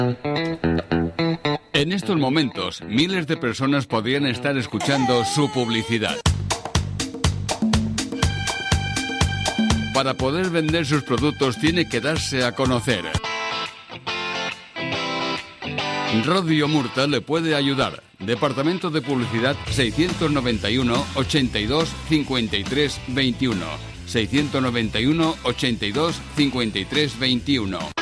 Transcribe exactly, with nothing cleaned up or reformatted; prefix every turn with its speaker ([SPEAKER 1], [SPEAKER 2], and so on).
[SPEAKER 1] En estos momentos, miles de personas podrían estar escuchando su publicidad. Para poder vender sus productos tiene que darse a conocer. Radio Murta le puede ayudar. Departamento de Publicidad seiscientos noventa y uno, ochenta y dos, cincuenta y tres, veintiuno. seiscientos noventa y uno, ochenta y dos, cincuenta y tres, veintiuno.